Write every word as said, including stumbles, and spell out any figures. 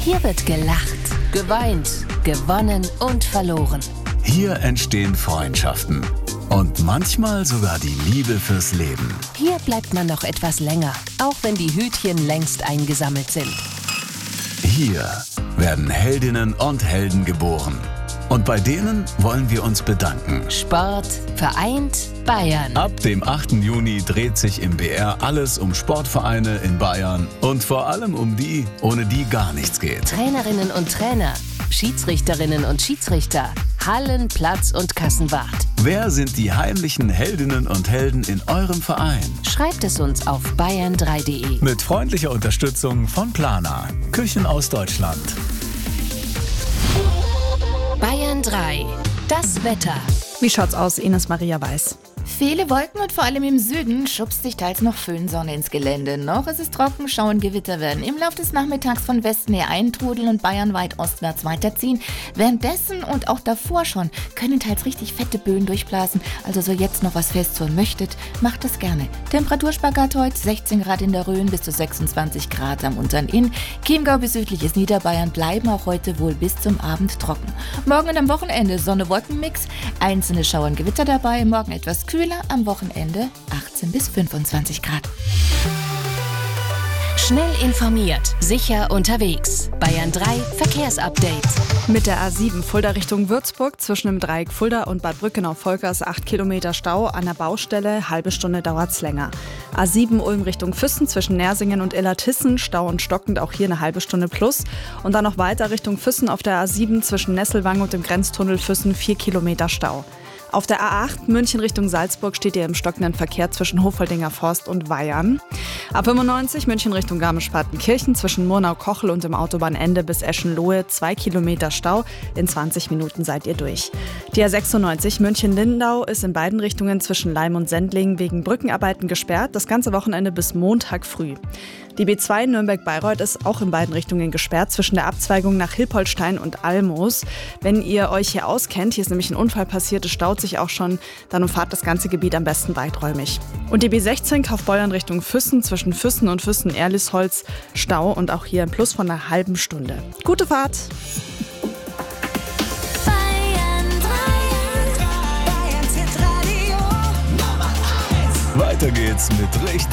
Hier wird gelacht, geweint, gewonnen und verloren. Hier entstehen Freundschaften und manchmal sogar die Liebe fürs Leben. Hier bleibt man noch etwas länger, auch wenn die Hütchen längst eingesammelt sind. Hier werden Heldinnen und Helden geboren. Und bei denen wollen wir uns bedanken. Sport vereint Bayern. Ab dem achten Juni dreht sich im B R alles um Sportvereine in Bayern und vor allem um die, ohne die gar nichts geht. Trainerinnen und Trainer, Schiedsrichterinnen und Schiedsrichter, Hallen-, Platz- und Kassenwart. Wer sind die heimlichen Heldinnen und Helden in eurem Verein? Schreibt es uns auf bayern drei punkt de. Mit freundlicher Unterstützung von Plana, Küchen aus Deutschland. Bayern drei. Das Wetter. Wie schaut's aus, Ines Maria Weiß? Viele Wolken und vor allem im Süden schubst sich teils noch Föhnsonne ins Gelände. Noch ist es trocken, Schauern, Gewitter werden im Laufe des Nachmittags von Westen her eintrudeln und bayernweit ostwärts weiterziehen. Währenddessen und auch davor schon können teils richtig fette Böen durchblasen. Also so jetzt noch was festholen möchtet, macht das gerne. Temperaturspagat heute sechzehn Grad in der Rhön bis zu sechsundzwanzig Grad am unteren Inn. Chiemgau bis südliches Niederbayern bleiben auch heute wohl bis zum Abend trocken. Morgen und am Wochenende Sonne-Wolken-Mix, einzelne Schauern, Gewitter dabei, morgen etwas kühler. Am Wochenende achtzehn bis fünfundzwanzig Grad. Schnell informiert, sicher unterwegs. Bayern drei Verkehrsupdate. Mit der A sieben Fulda Richtung Würzburg zwischen dem Dreieck Fulda und Bad Brückenau-Volkers acht Kilometer Stau an der Baustelle, halbe Stunde dauert's länger. A sieben Ulm Richtung Füssen zwischen Nersingen und Illertissen, Stau und stockend, auch hier eine halbe Stunde plus. Und dann noch weiter Richtung Füssen auf der A sieben zwischen Nesselwang und dem Grenztunnel Füssen vier Kilometer Stau. Auf der A acht München Richtung Salzburg steht ihr im stockenden Verkehr zwischen Hofholdinger Forst und Weyern. A fünfundneunzig München Richtung Garmisch-Partenkirchen zwischen Murnau-Kochel und dem Autobahnende bis Eschenlohe zwei Kilometer Stau. In zwanzig Minuten seid ihr durch. Die A sechsundneunzig München-Lindau ist in beiden Richtungen zwischen Leim und Sendling wegen Brückenarbeiten gesperrt. Das ganze Wochenende bis Montag früh. Die B zwei Nürnberg-Bayreuth ist auch in beiden Richtungen gesperrt zwischen der Abzweigung nach Hilpoltstein und Almoos. Wenn ihr euch hier auskennt, hier ist nämlich ein Unfall passiert, es staut sich auch schon, dann umfahrt das ganze Gebiet am besten weiträumig. Und die B sechzehn Kaufbeuern Richtung Füssen zwischen Füssen und Füssen-Erlisholz Stau und auch hier ein Plus von einer halben Stunde. Gute Fahrt! Weiter geht's mit richtig